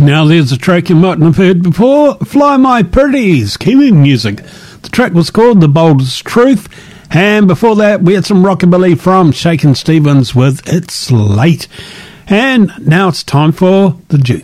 Now there's a track you mightn't have heard before, Fly My Pretties, Kiwi music. The track was called The Boldest Truth, and before that we had some rockabilly from Shakin' Stevens with It's Late. And now it's time for the Duke.